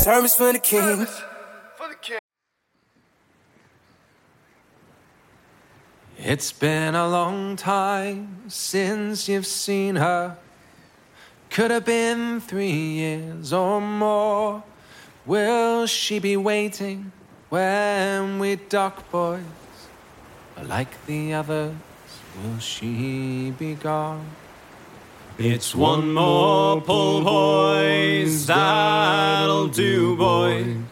Service for the king. It's been a long time since you've seen her. Could have been 3 years or more. Will she be waiting when we dock, boys? Or like the others, will she be gone? It's one more pull, boys, that'll do, boys.